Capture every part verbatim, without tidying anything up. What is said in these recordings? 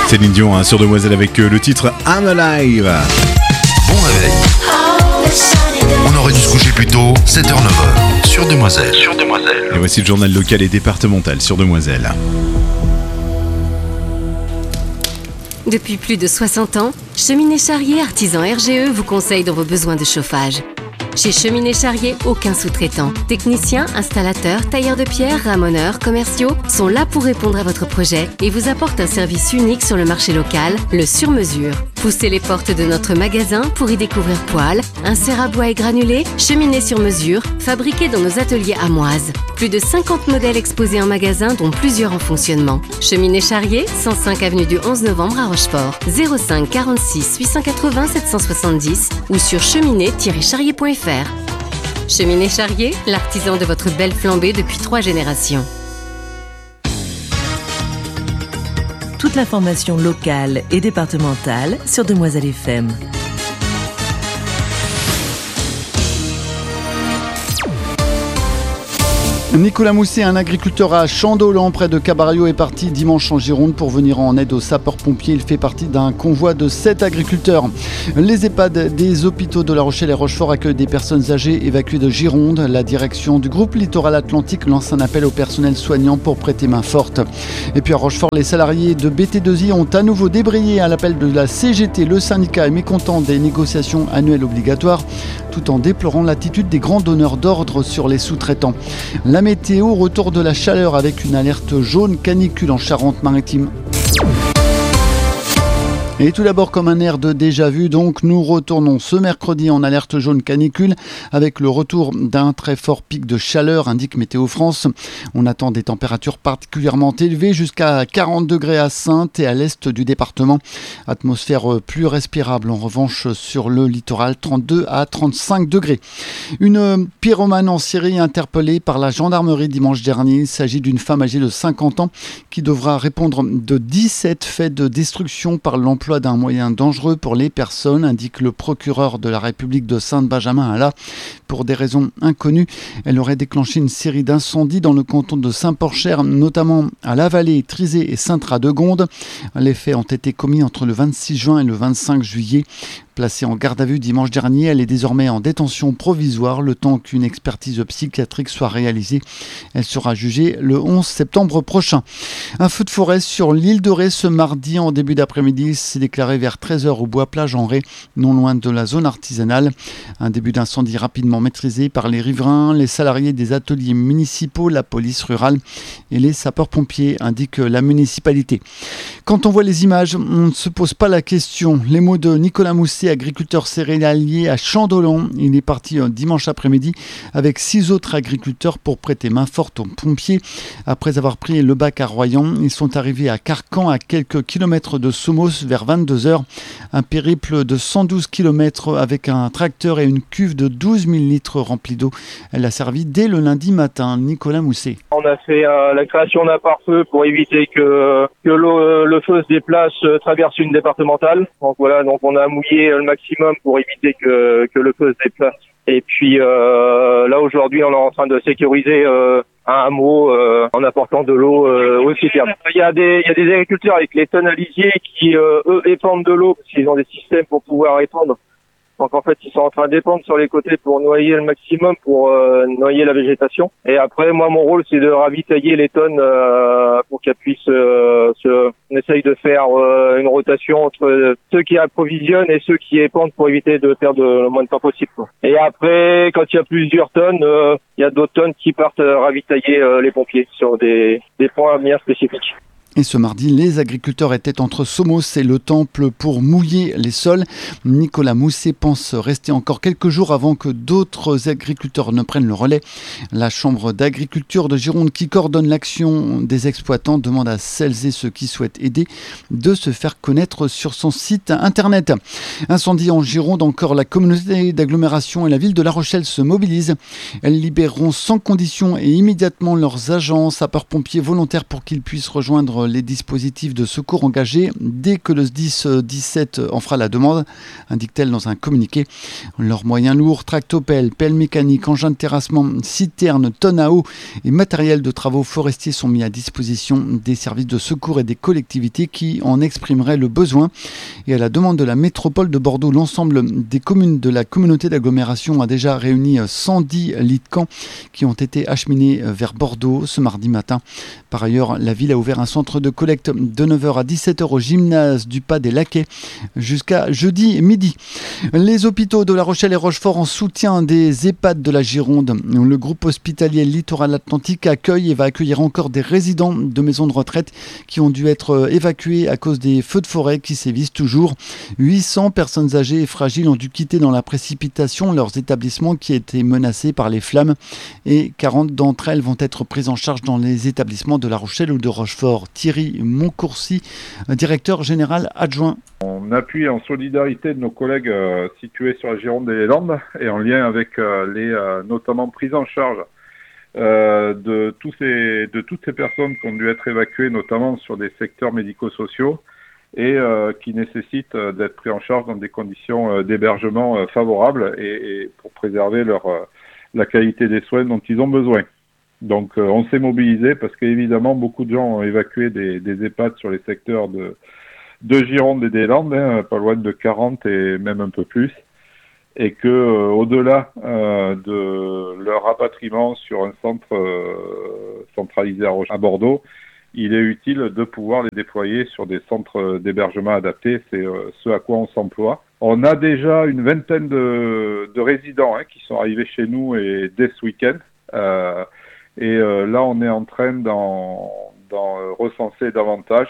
Céline Dion hein, sur Demoiselle avec euh, le titre I'm Alive. Bon réveil. On aurait dû se coucher plus tôt, sept heures neuf heures, sur Demoiselle. Sur Demoiselle. Et voici le journal local et départemental sur Demoiselle. Depuis plus de soixante ans, Cheminée Charrier Artisan R G E vous conseille dans vos besoins de chauffage. Chez Cheminée Charrier, aucun sous-traitant. Techniciens, installateurs, tailleurs de pierre, ramoneurs, commerciaux sont là pour répondre à votre projet et vous apportent un service unique sur le marché local, le sur-mesure. Poussez les portes de notre magasin pour y découvrir poêles, inserts à bois et granulés, cheminées sur mesure, fabriquées dans nos ateliers amoises. Plus de cinquante modèles exposés en magasin, dont plusieurs en fonctionnement. Cheminée Charrier, cent cinq avenue du onze novembre à Rochefort, zéro cinq quarante-six huit cent quatre-vingts sept cent soixante-dix ou sur cheminée tiret charrier point f r. Cheminée Charrier, l'artisan de votre belle flambée depuis trois générations. Toute l'information locale et départementale sur Demoiselle F M. Nicolas Mousset, un agriculteur à Chandolan, près de Cabario, est parti dimanche en Gironde pour venir en aide aux sapeurs-pompiers. Il fait partie d'un convoi de sept agriculteurs. Les EHPAD des hôpitaux de La Rochelle et Rochefort accueillent des personnes âgées évacuées de Gironde. La direction du groupe Littoral Atlantique lance un appel au personnel soignant pour prêter main forte. Et puis à Rochefort, les salariés de B T deux I ont à nouveau débrayé à l'appel de la C G T. Le syndicat est mécontent des négociations annuelles obligatoires, tout en déplorant l'attitude des grands donneurs d'ordre sur les sous-traitants. La météo, retour de la chaleur avec une alerte jaune canicule en Charente-Maritime. Et tout d'abord, comme un air de déjà-vu, donc nous retournons ce mercredi en alerte jaune canicule avec le retour d'un très fort pic de chaleur, indique Météo France. On attend des températures particulièrement élevées jusqu'à quarante degrés à Saintes et à l'est du département. Atmosphère plus respirable en revanche sur le littoral, trente-deux à trente-cinq degrés. Une pyromane en série interpellée par la gendarmerie dimanche dernier. Il s'agit d'une femme âgée de cinquante ans qui devra répondre de dix-sept faits de destruction par l'emploi d'un moyen dangereux pour les personnes, indique le procureur de la République de Saint-Benjamin-à-Laz. Pour des raisons inconnues, elle aurait déclenché une série d'incendies dans le canton de Saint-Porcher, notamment à La Vallée, Trizé et Saint-Radegonde. Les faits ont été commis entre le vingt-six juin et le vingt-cinq juillet. Placée en garde à vue dimanche dernier, elle est désormais en détention provisoire le temps qu'une expertise psychiatrique soit réalisée. Elle sera jugée le onze septembre prochain. Un feu de forêt sur l'île de Ré ce mardi en début d'après-midi s'est déclaré vers treize heures au Bois-Plage en Ré, non loin de la zone artisanale. Un début d'incendie rapidement maîtrisé par les riverains, les salariés des ateliers municipaux, la police rurale et les sapeurs-pompiers, indique la municipalité. Quand on voit les images, on ne se pose pas la question. Les mots de Nicolas Mousset, agriculteur céréalier à Chandolan. Il est parti dimanche après-midi avec six autres agriculteurs pour prêter main forte aux pompiers. Après avoir pris le bac à Royan, ils sont arrivés à Carcan, à quelques kilomètres de Somos, vers vingt-deux heures. Un périple de cent douze kilomètres avec un tracteur et une cuve de douze mille litres remplie d'eau. Elle a servi dès le lundi matin. Nicolas Mousset. On a fait euh, la création d'un pare-feu pour éviter que, que l'eau, le feu se déplace, euh, traverse une départementale. Donc voilà, donc on a mouillé le maximum pour éviter que, que le feu se déplace. Et puis euh, là aujourd'hui, on est en train de sécuriser euh, un hameau euh, en apportant de l'eau euh, aux citernes. Il y a des il y a des agriculteurs avec les tonnes à lisier qui euh, eux épandent de l'eau parce qu'ils ont des systèmes pour pouvoir épandre. Donc en fait, ils sont en train d'épandre sur les côtés pour noyer le maximum, pour euh, noyer la végétation. Et après, moi, mon rôle, c'est de ravitailler les tonnes euh, pour qu'elles puissent euh, se... On essaye de faire euh, une rotation entre ceux qui approvisionnent et ceux qui épandent pour éviter de perdre le moins de temps possible, quoi. Et après, quand il y a plusieurs tonnes, euh, il y a d'autres tonnes qui partent euh, ravitailler euh, les pompiers sur des, des points bien spécifiques. Et ce mardi, les agriculteurs étaient entre Somos et le Temple pour mouiller les sols. Nicolas Mousset pense rester encore quelques jours avant que d'autres agriculteurs ne prennent le relais. La Chambre d'agriculture de Gironde, qui coordonne l'action des exploitants, demande à celles et ceux qui souhaitent aider de se faire connaître sur son site internet. Incendie en Gironde, encore la communauté d'agglomération et la ville de La Rochelle se mobilisent. Elles libéreront sans condition et immédiatement leurs agents sapeurs-pompiers volontaires pour qu'ils puissent rejoindre sur les dispositifs de secours engagés dès que le S D I S dix-sept en fera la demande, indique-t-elle dans un communiqué. Leurs moyens lourds, tractopelles, pelles mécaniques, engins de terrassement, citernes, tonnes à eau et matériel de travaux forestiers sont mis à disposition des services de secours et des collectivités qui en exprimeraient le besoin. Et à la demande de la métropole de Bordeaux, l'ensemble des communes de la communauté d'agglomération a déjà réuni cent dix lits de camp qui ont été acheminés vers Bordeaux ce mardi matin. Par ailleurs, la ville a ouvert un centre de collecte de neuf heures à dix-sept heures au gymnase du Pas des Laquais jusqu'à jeudi midi. Les hôpitaux de La Rochelle et Rochefort en soutien des EHPAD de la Gironde. Le groupe hospitalier Littoral Atlantique accueille et va accueillir encore des résidents de maisons de retraite qui ont dû être évacués à cause des feux de forêt qui sévissent toujours. huit cents personnes âgées et fragiles ont dû quitter dans la précipitation leurs établissements qui étaient menacés par les flammes et quarante d'entre elles vont être prises en charge dans les établissements de La Rochelle ou de Rochefort. Thierry Moncourcy, directeur général adjoint. On appuie en solidarité de nos collègues euh, situés sur la Gironde et les Landes et en lien avec euh, les euh, notamment prises en charge euh, de, tous ces, de toutes ces personnes qui ont dû être évacuées, notamment sur des secteurs médico-sociaux et euh, qui nécessitent euh, d'être pris en charge dans des conditions euh, d'hébergement euh, favorables et, et pour préserver leur, euh, la qualité des soins dont ils ont besoin. Donc euh, on s'est mobilisé parce qu'évidemment beaucoup de gens ont évacué des, des EHPAD sur les secteurs de de Gironde et des Landes, hein, pas loin de quarante et même un peu plus, et que euh, au-delà euh, de leur rapatriement sur un centre euh, centralisé à, à Bordeaux, il est utile de pouvoir les déployer sur des centres d'hébergement adaptés. C'est euh, ce à quoi on s'emploie. On a déjà une vingtaine de, de résidents hein, qui sont arrivés chez nous et dès ce week-end. Euh, et euh, là, on est en train d'en, d'en recenser davantage.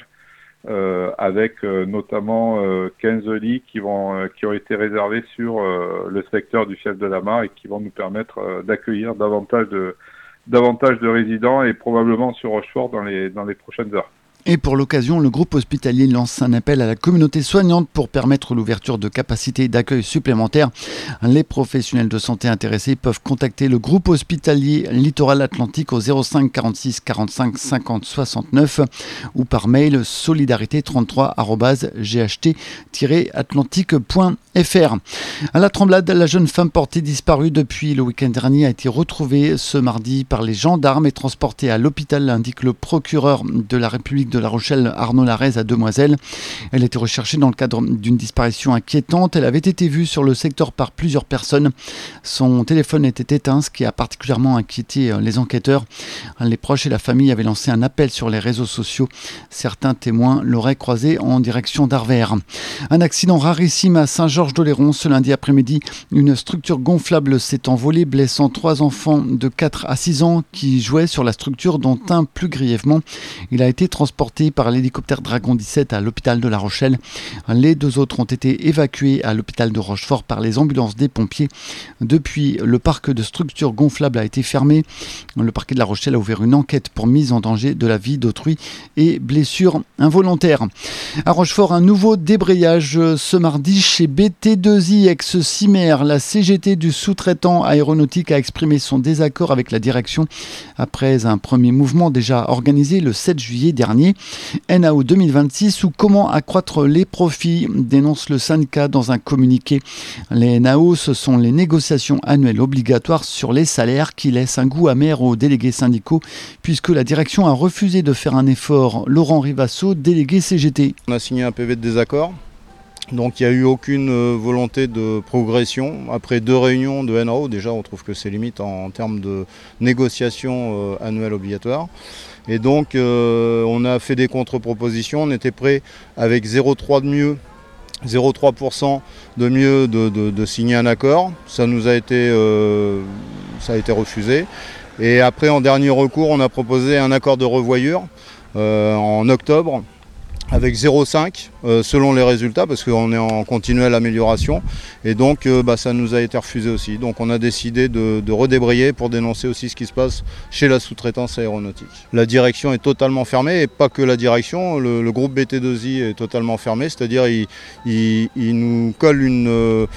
Euh, avec euh, notamment euh, quinze lits qui vont euh, qui ont été réservés sur euh, le secteur du Fief de la Mare et qui vont nous permettre euh, d'accueillir davantage de davantage de résidents et probablement sur Rochefort dans les dans les prochaines heures. Et pour l'occasion, le groupe hospitalier lance un appel à la communauté soignante pour permettre l'ouverture de capacités d'accueil supplémentaires. Les professionnels de santé intéressés peuvent contacter le groupe hospitalier Littoral Atlantique au zéro cinq quarante-six quarante-cinq cinquante soixante-neuf ou par mail solidarité trente-trois arobase g h t tiret atlantique point f r. À la Tremblade, la jeune femme portée disparue depuis le week-end dernier a été retrouvée ce mardi par les gendarmes et transportée à l'hôpital, indique le procureur de la République de La Rochelle, Arnaud Larez, à Demoiselles. Elle était recherchée dans le cadre d'une disparition inquiétante. Elle avait été vue sur le secteur par plusieurs personnes. Son téléphone était éteint, ce qui a particulièrement inquiété les enquêteurs. Les proches et la famille avaient lancé un appel sur les réseaux sociaux. Certains témoins l'auraient croisée en direction d'Arvers. Un accident rarissime à Saint-Georges-d'Oléron ce lundi après-midi. Une structure gonflable s'est envolée, blessant trois enfants de quatre à six ans qui jouaient sur la structure, dont un plus grièvement. Il a été transporté par l'hélicoptère Dragon dix-sept à l'hôpital de La Rochelle. Les deux autres ont été évacués à l'hôpital de Rochefort par les ambulances des pompiers. Depuis, le parc de structures gonflables a été fermé. Le parquet de La Rochelle a ouvert une enquête pour mise en danger de la vie d'autrui et blessures involontaires. À Rochefort, un nouveau débrayage ce mardi chez B T deux I ex-Cimer. La C G T du sous-traitant aéronautique a exprimé son désaccord avec la direction après un premier mouvement déjà organisé le sept juillet dernier. N A O deux mille vingt-six ou comment accroître les profits, dénonce le syndicat dans un communiqué. Les N A O, ce sont les négociations annuelles obligatoires sur les salaires qui laissent un goût amer aux délégués syndicaux puisque la direction a refusé de faire un effort. Laurent Rivasso, délégué C G T. On a signé un P V de désaccord. Donc il n'y a eu aucune volonté de progression. Après deux réunions de N A O, déjà on trouve que c'est limite en, en termes de négociation euh, annuelle obligatoire. Et donc euh, on a fait des contre-propositions, on était prêt avec zéro virgule trois de mieux, zéro virgule trois pour cent de mieux de, de, de signer un accord. Ça nous a été, euh, ça a été refusé. Et après en dernier recours, on a proposé un accord de revoyure euh, en octobre, avec zéro virgule cinq euh, selon les résultats parce qu'on est en continuelle amélioration et donc euh, bah, ça nous a été refusé aussi. Donc on a décidé de, de redébrayer pour dénoncer aussi ce qui se passe chez la sous-traitance aéronautique. La direction est totalement fermée et pas que la direction, le, le groupe B T deux I est totalement fermé, c'est-à-dire il, il, il nous colle une... Euh,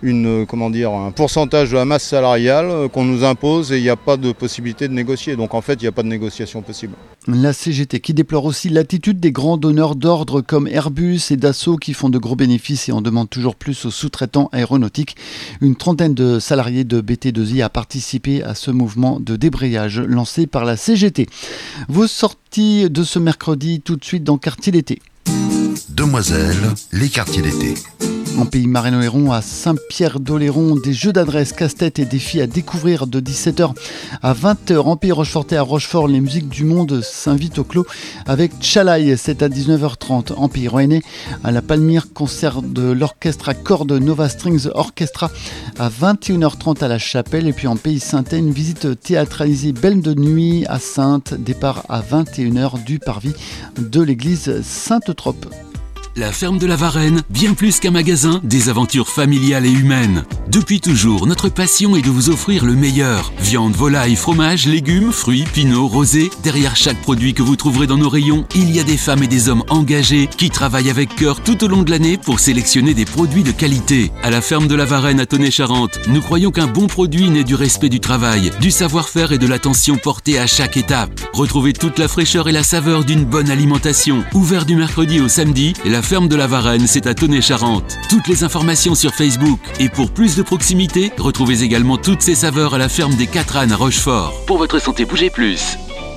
une, comment dire, un pourcentage de la masse salariale qu'on nous impose et il n'y a pas de possibilité de négocier. Donc en fait, il n'y a pas de négociation possible. La C G T qui déplore aussi l'attitude des grands donneurs d'ordre comme Airbus et Dassault qui font de gros bénéfices et en demandent toujours plus aux sous-traitants aéronautiques. Une trentaine de salariés de B T deux I a participé à ce mouvement de débrayage lancé par la C G T. Vos sorties de ce mercredi tout de suite dans Quartier d'été. Demoiselles, les quartiers d'été. En Pays Marais-Oléron, à Saint-Pierre-d'Oléron, des jeux d'adresse, casse-tête et défis à découvrir de dix-sept heures à vingt heures. En Pays Rochefortais à Rochefort, les musiques du monde s'invitent au clos avec Chalaï, c'est à dix-neuf heures trente. En Pays Rouennais, à la Palmyre, concert de l'orchestre à cordes Nova Strings Orchestra à vingt et une heures trente à la Chapelle. Et puis en Pays Saintais, une visite théâtralisée Belle de nuit à Saintes, départ à vingt et une heures du parvis de l'église Sainte-Trope. La ferme de la Varenne, bien plus qu'un magasin, des aventures familiales et humaines. Depuis toujours, notre passion est de vous offrir le meilleur. Viande, volaille, fromage, légumes, fruits, pinots, rosés. Derrière chaque produit que vous trouverez dans nos rayons, il y a des femmes et des hommes engagés qui travaillent avec cœur tout au long de l'année pour sélectionner des produits de qualité. À la ferme de la Varenne à Tonnet-Charente, nous croyons qu'un bon produit naît du respect du travail, du savoir-faire et de l'attention portée à chaque étape. Retrouvez toute la fraîcheur et la saveur d'une bonne alimentation. Ouvert du mercredi au samedi, la La ferme de la Varenne, c'est à Tonnet-Charente. Toutes les informations sur Facebook. Et pour plus de proximité, retrouvez également toutes ces saveurs à la ferme des Quatre Ânes à Rochefort. Pour votre santé, bougez plus.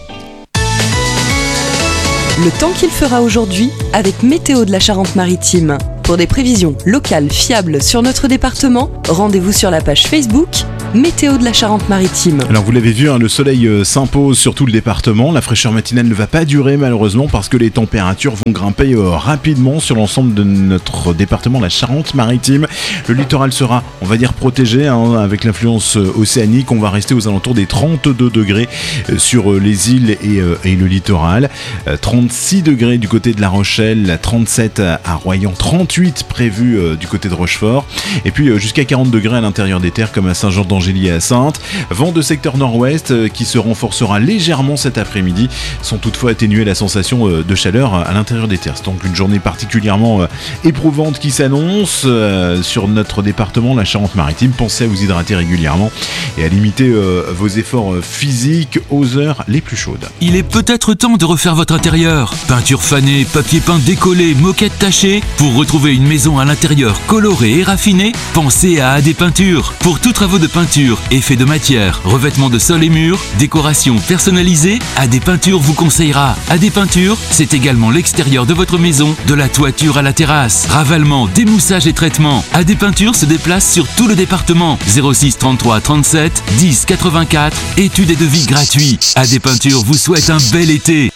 Le temps qu'il fera aujourd'hui avec Météo de la Charente-Maritime. Pour des prévisions locales fiables sur notre département, rendez-vous sur la page Facebook Météo de la Charente-Maritime. Alors vous l'avez vu, hein, le soleil euh, s'impose sur tout le département. La fraîcheur matinale ne va pas durer malheureusement parce que les températures vont grimper euh, rapidement sur l'ensemble de notre département, la Charente-Maritime. Le littoral sera, on va dire, protégé hein, avec l'influence euh, océanique. On va rester aux alentours des trente-deux degrés euh, sur euh, les îles et, euh, et le littoral. Euh, trente-six degrés du côté de La Rochelle, trente-sept à Royan, trente-huit prévu euh, du côté de Rochefort. Et puis euh, jusqu'à quarante degrés à l'intérieur des terres comme à Saint-Jean-d'Angély et à Saintes. Vent de secteur nord-ouest euh, qui se renforcera légèrement cet après-midi, sans toutefois atténuer la sensation euh, de chaleur à l'intérieur des terres. C'est donc une journée particulièrement euh, éprouvante qui s'annonce euh, sur notre département, la Charente-Maritime. Pensez à vous hydrater régulièrement et à limiter euh, vos efforts euh, physiques aux heures les plus chaudes. Il est peut-être temps de refaire votre intérieur. Peinture fanée, papier peint décollé, moquette tachée. Pour retrouver une maison à l'intérieur colorée et raffinée, pensez à A D Peinture. Pour tous travaux de peinture, effets de matière, revêtement de sol et murs, décoration personnalisée, A D Peinture vous conseillera. A D Peinture, c'est également l'extérieur de votre maison, de la toiture à la terrasse. Ravalement, démoussage et traitement. A D Peinture se déplace sur tout le département. zéro six trente-trois trente-sept dix quatre-vingt-quatre. Études et devis gratuits. A D Peinture vous souhaite un bel été.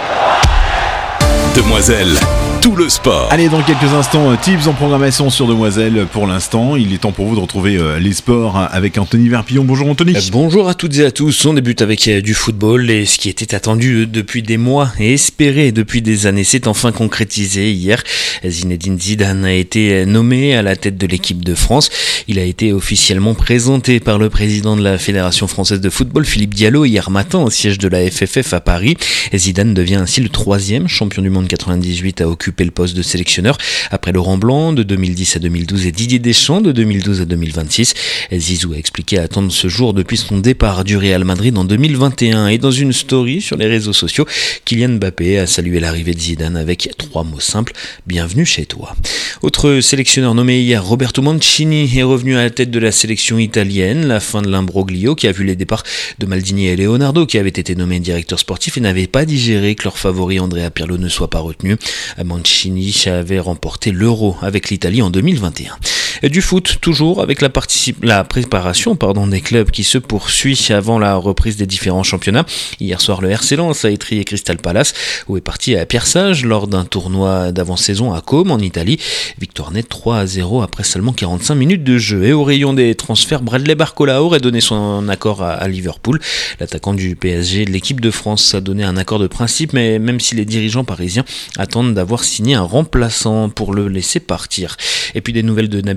Demoiselles, tout le sport. Allez, dans quelques instants, tips en programmation sur Demoiselles. Pour l'instant, il est temps pour vous de retrouver euh, les sports avec Anthony Verpillon. Bonjour Anthony. Euh, bonjour à toutes et à tous. On débute avec euh, du football et ce qui était attendu euh, depuis des mois et espéré depuis des années s'est enfin concrétisé hier. Zinedine Zidane a été nommé à la tête de l'équipe de France. Il a été officiellement présenté par le président de la Fédération française de football, Philippe Diallo, hier matin au siège de la F F F à Paris. Et Zidane devient ainsi le troisième champion du monde quatre-vingt-dix-huit à occuper le poste de sélectionneur après Laurent Blanc de deux mille dix à deux mille douze et Didier Deschamps de deux mille douze à deux mille vingt-six. Zizou a expliqué attendre ce jour depuis son départ du Real Madrid en deux mille vingt et un et dans une story sur les réseaux sociaux, Kylian Mbappé a salué l'arrivée de Zidane avec trois mots simples: bienvenue chez toi. Autre sélectionneur nommé hier, Roberto Mancini est revenu à la tête de la sélection italienne. La fin de l'imbroglio qui a vu les départs de Maldini et Leonardo qui avaient été nommés directeurs sportifs et n'avaient pas digéré que leur favori Andrea Pirlo ne soit pas retenu. Mancini avait remporté l'Euro avec l'Italie en deux mille vingt et un. Et du foot, toujours avec la, particip- la préparation pardon, des clubs qui se poursuit avant la reprise des différents championnats. Hier soir, le R C Lens a étrié Crystal Palace, où est parti à Pierre Sage lors d'un tournoi d'avant-saison à Côme en Italie. Victoire nette trois à zéro après seulement quarante-cinq minutes de jeu. Et au rayon des transferts, Bradley Barcola aurait donné son accord à, à Liverpool. L'attaquant du P S G, l'équipe de France, a donné un accord de principe, mais même si les dirigeants parisiens attendent d'avoir signé un remplaçant pour le laisser partir. Et puis des nouvelles de Nabil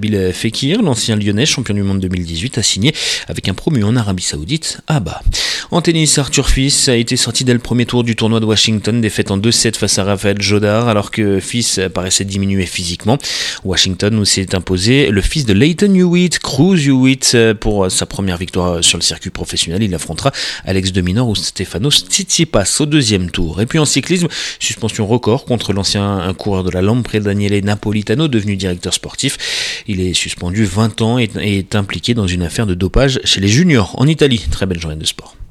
Nabil Fekir, l'ancien lyonnais champion du monde deux mille dix-huit, a signé avec un promu en Arabie Saoudite, Abba. En tennis, Arthur Fils a été sorti dès le premier tour du tournoi de Washington, défaite en deux sept face à Raphaël Jodard, alors que Fils paraissait diminué physiquement. Washington où s'est imposé le fils de Leighton Hewitt, Cruz Hewitt, pour sa première victoire sur le circuit professionnel. Il affrontera Alex de Minaur ou Stefanos Tsitsipas au deuxième tour. Et puis en cyclisme, suspension record contre l'ancien coureur de la Lampre, Daniele Napolitano, devenu directeur sportif. Il est suspendu vingt ans et est impliqué dans une affaire de dopage chez les juniors en Italie. Très belle journée de sport.